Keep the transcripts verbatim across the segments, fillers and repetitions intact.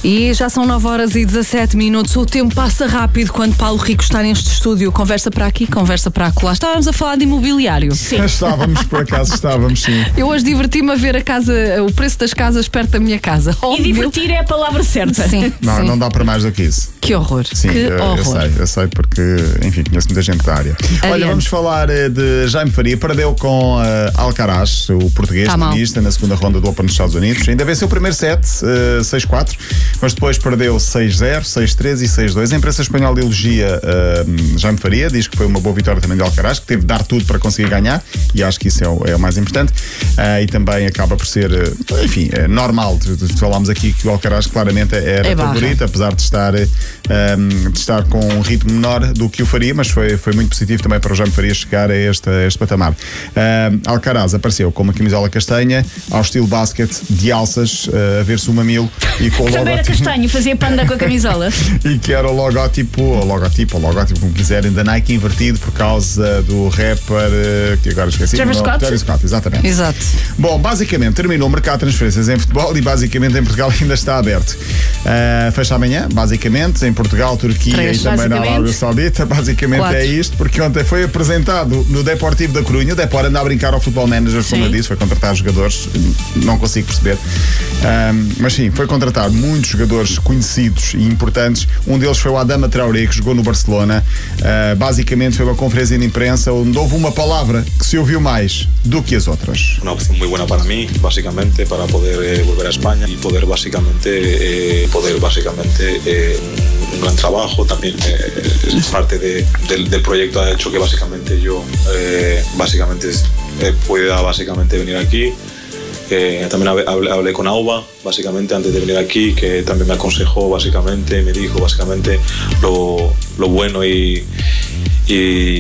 E já são nove horas e dezassete minutos. O tempo passa rápido quando Paulo Rico está neste estúdio. Conversa para aqui, conversa para acolá. Estávamos a falar de imobiliário. Sim. Estávamos, por acaso, estávamos, sim. Eu hoje diverti-me a ver a casa, o preço das casas perto da minha casa. Oh, e divertir meu... é a palavra certa. Sim, não, sim. não dá para mais do que isso. Que horror. Sim, que eu, horror. eu sei, eu sei porque, enfim, conheço muita gente da área. Adiante. Olha, vamos falar de Jaime Faria. Perdeu com uh, Alcaraz, o português tá tenista, na segunda ronda do Open dos Estados Unidos. Ainda venceu o primeiro set, uh, seis quatro, mas depois perdeu seis zero, seis três e seis dois. A imprensa espanhola elogia uh, Jaime Faria, diz que foi uma boa vitória também de Alcaraz, que teve de dar tudo para conseguir ganhar, e acho que isso é o, é o mais importante. Uh, e também acaba por ser, uh, enfim, é normal. Falámos aqui que o Alcaraz claramente era é favorito, apesar de estar, um, de estar com um ritmo menor do que o Faria, mas foi, foi muito positivo também para o Jaime Faria chegar a este, a este patamar. Uh, Alcaraz apareceu com uma camisola castanha, ao estilo basquete, de alças, uh, a ver-se o mamilo e com o logotipo. Também era castanho, fazia panda com a camisola. E que era o logótipo, o logotipo, o logótipo, como quiserem, da Nike invertido por causa do rapper, uh, que agora esqueci. Travis Scott? Travis Scott, exatamente. Exato. Bom, basicamente terminou o mercado de transferências em futebol e basicamente em Portugal ainda está aberto. Uh, fecha amanhã, basicamente, em Portugal, Turquia Três, e também na Arábia Saudita. Basicamente Quatro. É isto, porque ontem foi apresentado no Deportivo da Corunha. O Depor anda a brincar ao Futebol Manager, como eu disse, foi contratar jogadores, não consigo perceber. Um, mas sim, foi contratar muitos jogadores conhecidos e importantes. Um deles foi o Adama Traoré, que jogou no Barcelona. Uh, basicamente foi uma conferência de imprensa onde houve uma palavra que se ouviu mais do que as outras. Una opción muy buena para mí, básicamente, para poder eh, volver a España y poder básicamente, eh, poder básicamente eh, un, un gran trabajo. También eh, es parte de, del, del proyecto ha hecho que básicamente yo eh, básicamente eh, pueda básicamente venir aquí. Eh, también hablé, hablé con Auba, básicamente, antes de venir aquí, que también me aconsejó, básicamente, me dijo, básicamente, lo, lo bueno y, y,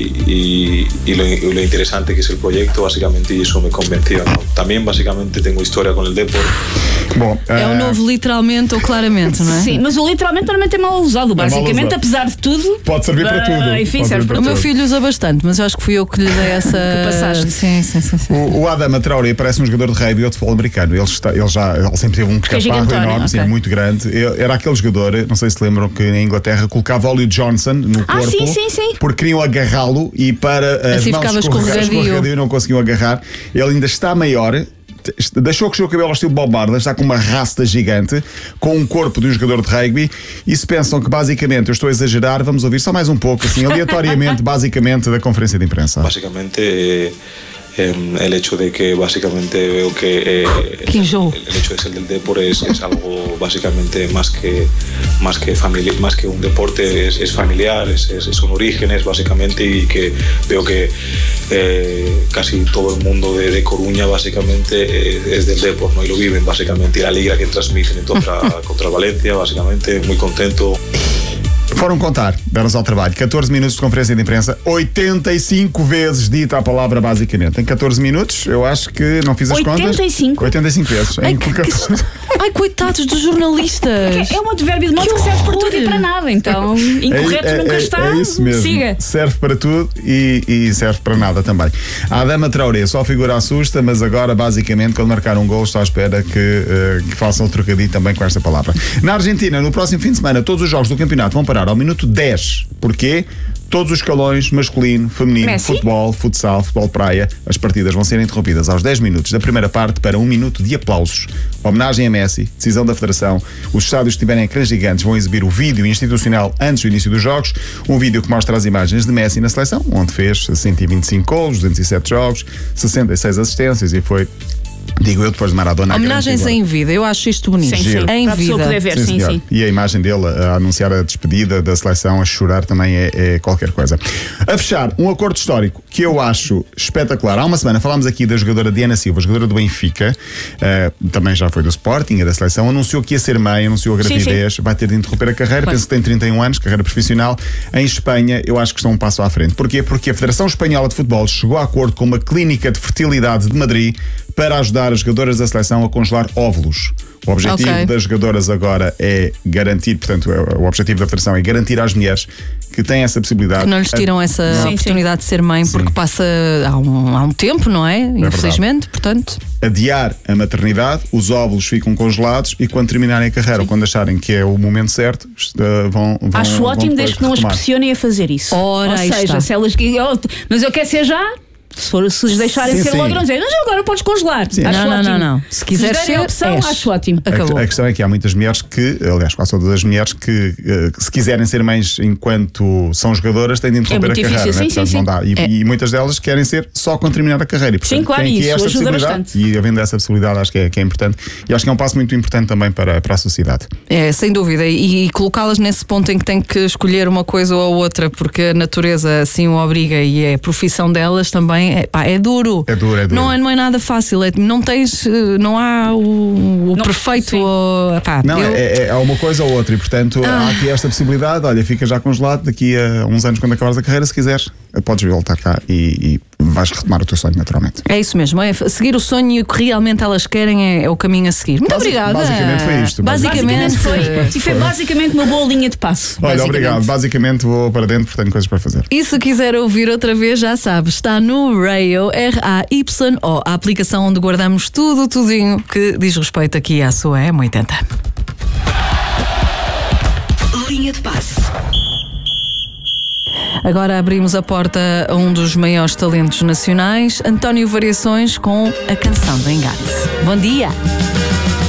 y, y, lo, y lo interesante que es el proyecto, básicamente, y eso me convenció, ¿no? También, básicamente, tengo historia con el Depor. Bom, é o novo literalmente ou claramente, não é? Sim, mas o literalmente normalmente é mal usado. Basicamente, mal usado. Apesar de tudo, pode servir para tudo. Uh, enfim, pode serve para O tudo. meu filho usa bastante, mas eu acho que fui eu que lhe dei essa. Que passaste. Sim, sim, sim. sim. O, o Adama Traoré parece um jogador de rugby ou de futebol americano. Ele, está, ele já ele sempre teve um Porque é caparro gigantão, enorme, okay. sim, muito grande. Ele, era aquele jogador, não sei se lembram, que em Inglaterra colocava óleo Johnson no Ah, corpo sim, sim, sim. porque queriam agarrá-lo e para as Assim mãos ficava escorregar, escorregadio. escorregadio não conseguiam agarrar. Ele ainda está maior. Deixou crescer o cabelo ao estilo Bob Marley, está com uma rasta gigante, com um corpo de um jogador de rugby. E se pensam que basicamente eu estou a exagerar, vamos ouvir só mais um pouco, assim, aleatoriamente, basicamente, da conferência de imprensa. Básicamente, eh, eh, el hecho de que básicamente veo que eh, Que enjoo. el, el hecho de ser del deporte es, es algo básicamente más que más que familiar, más que un deporte, es, es familiar, es, es, son orígenes básicamente, y que veo que eh, casi todo el mundo de, de Coruña básicamente eh, es del deporte, ¿no? Y lo viven básicamente, y la liga que transmiten contra, contra Valencia, básicamente muy contento. Foram contar, deram-se ao trabalho, catorze minutos de conferência de imprensa, oitenta e cinco vezes dita a palavra basicamente. Em catorze minutos, eu acho que não fiz as oitenta e cinco? contas. oitenta e cinco vezes. Ai, Em que- catorze... Ai, coitados dos jornalistas. É um advérbio de modo que, que serve para tudo e para nada. Então, incorreto é, nunca é, está. É isso mesmo. Siga. Serve para tudo e, e serve para nada também. A Adama Traoré só figura assusta, mas agora, basicamente, quando marcar um gol, está à espera que, uh, que façam o trocadilho também com esta palavra. Na Argentina, no próximo fim de semana, todos os jogos do campeonato vão parar ao minuto dez. Porquê? Todos os escalões, masculino, feminino, Messi? futebol, futsal, futebol de praia, as partidas vão ser interrompidas aos dez minutos da primeira parte para um minuto de aplausos. Homenagem a Messi, decisão da Federação. Os estádios que tiverem ecrãs gigantes vão exibir o vídeo institucional antes do início dos jogos, um vídeo que mostra as imagens de Messi na seleção, onde fez cento e vinte e cinco golos, duzentos e sete jogos, sessenta e seis assistências e foi, digo eu, depois de Maradona. Homenagens em vida, eu acho isto bonito. Sim, sim. Em Para a pessoa vida. poder ver, Sim, sim, senhor. sim. E a imagem dele a anunciar a despedida da seleção, a chorar, também é, é qualquer coisa. A fechar, um acordo histórico que eu acho espetacular. Há uma semana falámos aqui da jogadora Diana Silva, jogadora do Benfica, uh, também já foi do Sporting, é da seleção, anunciou que ia ser mãe, anunciou a gravidez, sim, sim. vai ter de interromper a carreira, Vai. penso que tem trinta e um anos, carreira profissional. Em Espanha, eu acho que estão um passo à frente. Porquê? Porque a Federação Espanhola de Futebol chegou a acordo com uma clínica de fertilidade de Madrid para ajudar as jogadoras da seleção a congelar óvulos. O objetivo Ok. das jogadoras agora é garantir, portanto, o objetivo da Federação é garantir às mulheres que têm essa possibilidade. Que não lhes tiram essa Sim, oportunidade de ser mãe, porque Sim. passa há um, há um tempo, não é? Infelizmente, portanto. Adiar a maternidade, os óvulos ficam congelados e quando terminarem a carreira ou quando acharem que é o momento certo, eh, vão, vão Acho vão ótimo depois desde que não as retomar. pressionem a fazer isso. Ora, Ou aí seja, está. se elas. eu- Mas eu quero ser já. Se, for, se os deixarem Sim, ser sim. logo, não dizer, mas agora podes congelar. Sim. Acho Não, não, ótimo. não, não. Se quiseres derem ser, a opção, és. acho ótimo. A, Acabou. a questão é que há muitas mulheres que, aliás, quase todas as mulheres que, eh, que se quiserem ser mães enquanto são jogadoras, têm de interromper muito a carreira. difícil, né? sim, Portanto, sim, não dá. E, É. e muitas delas querem ser só quando terminar a carreira. E, portanto, Sim, claro, tem aqui isso esta ajuda possibilidade. bastante. E havendo essa possibilidade, acho que é, que é importante. E acho que é um passo muito importante também para, para a sociedade. É, sem dúvida. E, e colocá-las nesse ponto em que têm que escolher uma coisa ou a outra, porque a natureza assim o obriga e é a profissão delas também, é, pá, é duro. É duro, é duro. Não é, não é nada fácil. É, não tens, eh, não há o, o Não, perfeito. sim. Ou, pá, Não, eu- é, é, é uma coisa ou outra. E, portanto, há aqui esta possibilidade. Olha, fica já congelado. Daqui a uns anos, quando acabares a carreira, se quiseres, podes voltar cá e, e vais retomar o teu sonho naturalmente. É isso mesmo, é seguir o sonho e o que realmente elas querem é, é o caminho a seguir. Muito Basi- obrigada. basicamente foi isto. Basicamente, Basicamente foi. E foi basicamente uma boa linha de passo. Olha, basicamente. obrigado. Basicamente vou para dentro porque tenho coisas para fazer. E se quiser ouvir outra vez, já sabe, está no Rayo, R A Y O, a aplicação onde guardamos tudo, tudinho que diz respeito aqui à sua M oitenta. Linha de passe. Agora abrimos a porta a um dos maiores talentos nacionais, António Variações, com a canção do Engate. Bom dia!